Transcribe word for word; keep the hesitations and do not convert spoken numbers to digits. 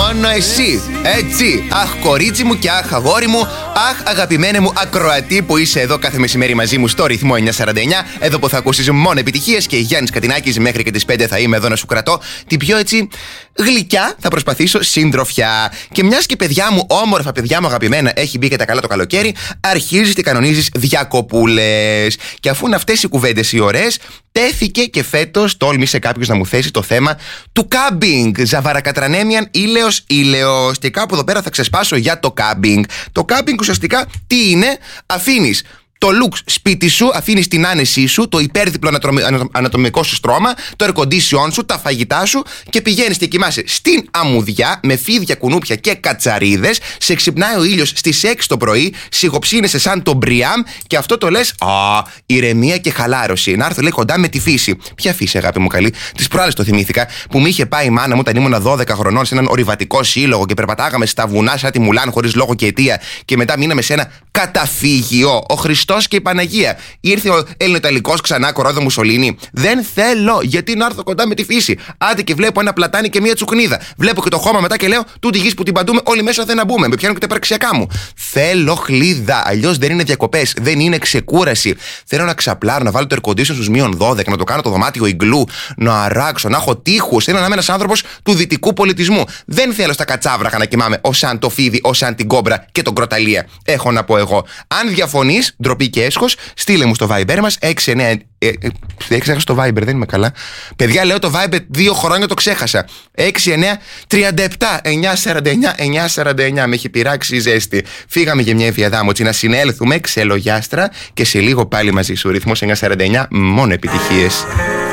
Μόνο εσύ. Έτσι. Αχ, κορίτσι μου και αχ, αγόρι μου. Αχ, αγαπημένε μου ακροατή που είσαι εδώ κάθε μεσημέρι μαζί μου στο ρυθμό εννιακόσια σαράντα εννιά. Εδώ που θα ακούσεις μόνο επιτυχίες και Γιάννης Κατινάκης μέχρι και τις πέντε θα είμαι εδώ να σου κρατώ την πιο έτσι γλυκιά, θα προσπαθήσω, συντροφιά. Και μιας και παιδιά μου, όμορφα παιδιά μου αγαπημένα, έχει μπει και τα καλά το καλοκαίρι, αρχίζεις και κανονίζεις διακοπούλες. Και αφού είναι αυτές οι κουβέντες οι ωραίες, τέθηκε και φέτος, τόλμησε κάποιος να μου θέσει το θέμα του κάμπινγκ. Ζαβαρακατρανέμιαν, ήλαιος, ήλαιος. Και κάπου εδώ πέρα θα ξεσπάσω για το κάμπινγκ. Το κάμπινγκ ουσιαστικά τι είναι? Αφήνεις το λουξ σπίτι σου, αφήνεις την άνεσή σου, το υπέρδιπλο ανατομικό σου στρώμα, το air condition σου, τα φαγητά σου και πηγαίνεις και κοιμάσαι στην αμμουδιά με φίδια, κουνούπια και κατσαρίδες. Σε ξυπνάει ο ήλιος στις έξι το πρωί, σιγοψύνεσαι σαν τον Μπριάμ και αυτό το λες α, ηρεμία και χαλάρωση. Να έρθω λέει κοντά με τη φύση. Ποια φύση, αγάπη μου καλή? Τις προάλλες το θυμήθηκα που μου είχε πάει η μάνα μου όταν ήμουν δώδεκα χρονών σε έναν ορειβατικό σύλλογο και περπατάγαμε στα βουνά σαν τη Μουλάν χωρίς λόγο και αιτία και μετά μείναμε σε ένα καταφύγιο. Ο Χριστός και η Παναγία. Ήρθε ο Ελληνοϊταλικός ξανά κορόδο Μουσολίνι. Δεν θέλω, γιατί να έρθω κοντά με τη φύση. Άντε και βλέπω ένα πλατάνι και μία τσουκνίδα. Βλέπω και το χώμα μετά και λέω: τούτη γη που την παντούμε, όλοι μέσα δεν να μπούμε. Με πιάνουν και τα υπαρξιακά μου. Θέλω χλίδα. Αλλιώς δεν είναι διακοπές, δεν είναι ξεκούραση. Θέλω να ξαπλάρω, να βάλω το air condition στους μείον δώδεκα, να το κάνω το δωμάτιο ιγκλού, να αράξω, να έχω τείχους. Θέλω να είμαι ένας άνθρωπος του δυτικού πολιτισμού. Δεν θέλω στα κατσάβραχα να κοιμάμαι ω σαν το φίδι, ω σαν την κόμπρα και τον κροταλία. Έχω να πω εγώ. Αν διαφωνείς, ντροπή και έσχος, στείλε μου στο Viber μας έξι εννιά. Ε, ε, ξέχασα το Viber, δεν είμαι καλά. Παιδιά, λέω το Viber δύο χρόνια το ξέχασα. έξι εννιά τριάντα επτά εννιακόσια σαράντα εννιά εννιακόσια σαράντα εννιά. Με έχει πειράξει η ζέστη. Φύγαμε για μια ευιαδάμωση να συνέλθουμε, ξελογιάστρα και σε λίγο πάλι μαζί σου. Ρυθμός εννιακόσια σαράντα εννιά, μόνο επιτυχίες.